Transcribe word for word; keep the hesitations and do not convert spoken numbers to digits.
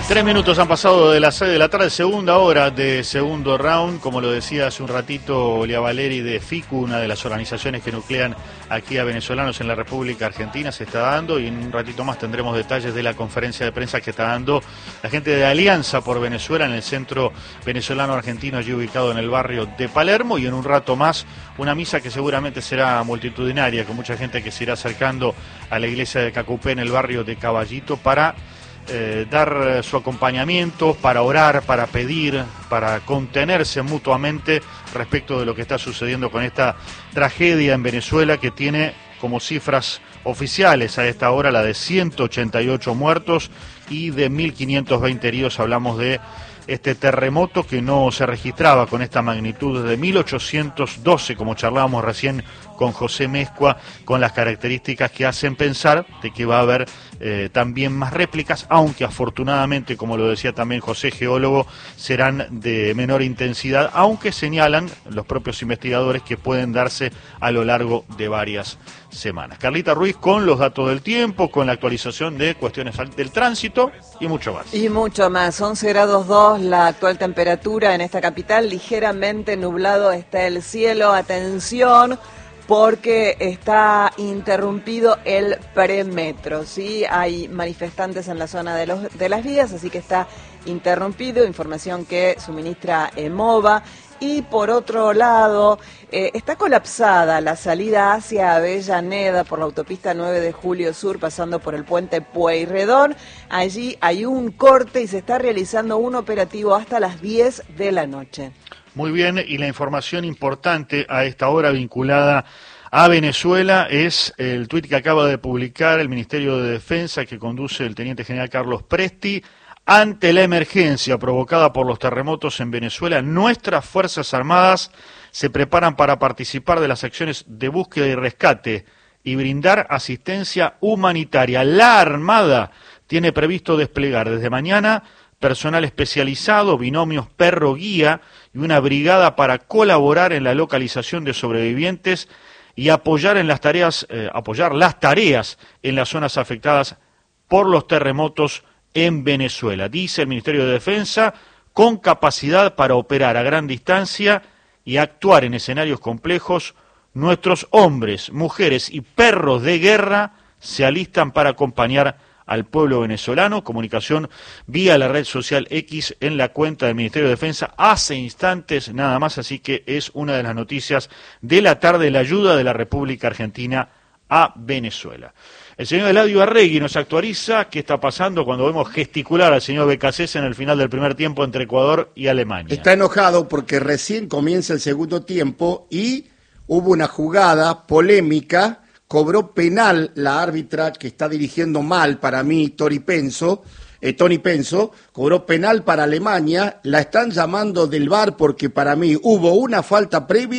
Tres minutos han pasado de las seis de la tarde, segunda hora de segundo round. Como lo decía hace un ratito Olia Valeri de FICU, una de las organizaciones que nuclean aquí a venezolanos en la República Argentina, se está dando, y en un ratito más tendremos detalles de la conferencia de prensa que está dando la gente de Alianza por Venezuela en el centro venezolano argentino, allí ubicado en el barrio de Palermo, y en un rato más una misa que seguramente será multitudinaria, con mucha gente que se irá acercando a la iglesia de Cacupé en el barrio de Caballito para Eh, dar su acompañamiento, para orar, para pedir, para contenerse mutuamente respecto de lo que está sucediendo con esta tragedia en Venezuela, que tiene como cifras oficiales a esta hora la de ciento ochenta y ocho muertos y de mil quinientos veinte heridos. Hablamos de este terremoto que no se registraba con esta magnitud desde mil ochocientos doce, como charlábamos recién con José Mezcua, con las características que hacen pensar de que va a haber eh, también más réplicas, aunque afortunadamente, como lo decía también José, geólogo, serán de menor intensidad, aunque señalan los propios investigadores que pueden darse a lo largo de varias semanas. Carlita Ruiz con los datos del tiempo, con la actualización de cuestiones del tránsito y mucho más. Y mucho más. once grados dos la actual temperatura en esta capital, ligeramente nublado está el cielo. Atención, porque está interrumpido el premetro, ¿sí? Hay manifestantes en la zona de, los, de las vías, así que está interrumpido, información que suministra EMOVA. Y por otro lado, eh, está colapsada la salida hacia Avellaneda por la autopista nueve de julio Sur, pasando por el puente Pueyrredón. Allí hay un corte y se está realizando un operativo hasta las diez de la noche. Muy bien, y la información importante a esta hora vinculada a Venezuela es el tuit que acaba de publicar el Ministerio de Defensa, que conduce el teniente general Carlos Presti. Ante la emergencia provocada por los terremotos en Venezuela, nuestras Fuerzas Armadas se preparan para participar de las acciones de búsqueda y rescate y brindar asistencia humanitaria. La Armada tiene previsto desplegar desde mañana personal especializado, binomios perro-guía y una brigada para colaborar en la localización de sobrevivientes y apoyar en las tareas, eh, apoyar las tareas en las zonas afectadas por los terremotos en Venezuela. Dice el Ministerio de Defensa, con capacidad para operar a gran distancia y actuar en escenarios complejos, nuestros hombres, mujeres y perros de guerra se alistan para acompañar al pueblo venezolano. Comunicación vía la red social X en la cuenta del Ministerio de Defensa hace instantes nada más, así que es una de las noticias de la tarde, la ayuda de la República Argentina a Venezuela. El señor Eladio Arregui nos actualiza qué está pasando cuando vemos gesticular al señor Becasés en el final del primer tiempo entre Ecuador y Alemania. Está enojado porque recién comienza el segundo tiempo y hubo una jugada polémica, cobró penal la árbitra que está dirigiendo mal para mí, Tori Penso, eh, Tony Penso, cobró penal para Alemania, la están llamando del V A R porque para mí hubo una falta previa